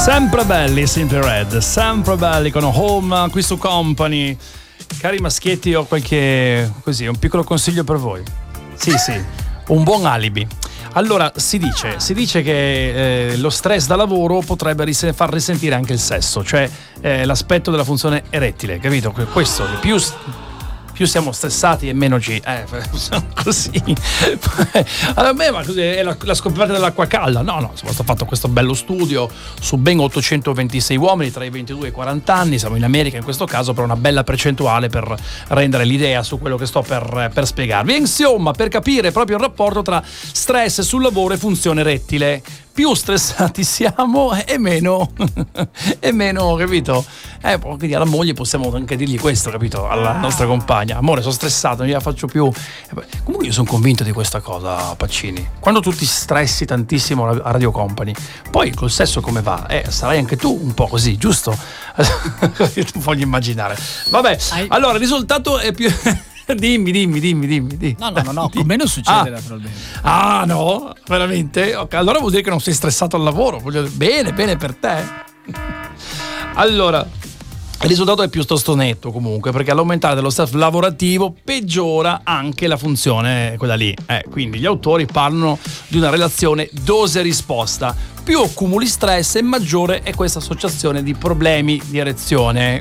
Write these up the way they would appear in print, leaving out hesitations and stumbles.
Sempre belli, Simply Red, sempre belli con Home qui su Company. Cari maschietti, ho qualche un piccolo consiglio per voi. Sì, un buon alibi. Allora, si dice che lo stress da lavoro potrebbe far risentire anche il sesso, cioè l'aspetto della funzione erettile, capito? Questo, più siamo stressati e meno così. Allora, ma così è la scoperta dell'acqua calda. No, è stato fatto questo bello studio su ben 826 uomini tra i 22 e i 40 anni. Siamo in America in questo caso, per una bella percentuale per rendere l'idea su quello che sto per spiegarvi. Insomma, per capire proprio il rapporto tra stress sul lavoro e funzione erettile. Più stressati siamo e meno, capito? Quindi alla moglie possiamo anche dirgli questo, capito? Alla nostra compagna: amore, sono stressato, non gliela faccio più. Comunque io sono convinto di questa cosa, Pacini. Quando tu ti stressi tantissimo a Radio Company, poi col sesso come va? Sarai anche tu un po' così, giusto? Voglio immaginare. Vabbè, allora il risultato è più... Dimmi. No, con me non succede naturalmente. Ah, no? Veramente? Ok, allora vuol dire che non sei stressato al lavoro. Bene per te. Allora, il risultato è piuttosto netto comunque, perché all'aumentare dello stress lavorativo peggiora anche la funzione, quella lì. Quindi gli autori parlano di una relazione dose-risposta. Più accumuli stress e maggiore è questa associazione di problemi di erezione.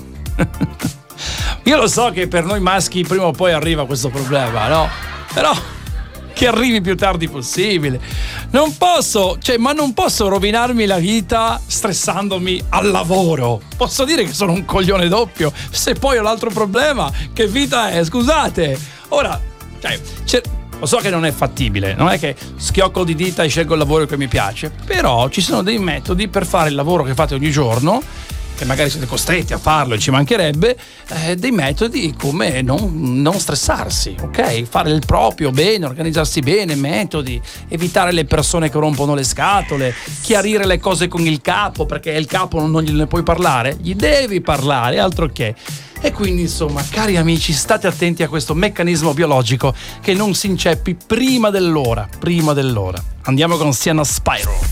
Io lo so che per noi maschi prima o poi arriva questo problema, no? Però che arrivi più tardi possibile. Non posso rovinarmi la vita stressandomi al lavoro. Posso dire che sono un coglione doppio. Se poi ho l'altro problema, che vita è? Scusate. Ora, lo so che non è fattibile, non è che schiocco di dita e scelgo il lavoro che mi piace, però ci sono dei metodi per fare il lavoro che fate ogni giorno, che magari siete costretti a farlo e ci mancherebbe, dei metodi come non stressarsi, ok? Fare il proprio bene, organizzarsi bene, metodi, evitare le persone che rompono le scatole, chiarire le cose con il capo, perché il capo non gliene puoi parlare, gli devi parlare, altro che. E quindi insomma, cari amici, state attenti a questo meccanismo biologico che non si inceppi prima dell'ora. Andiamo con Sienna Spyro.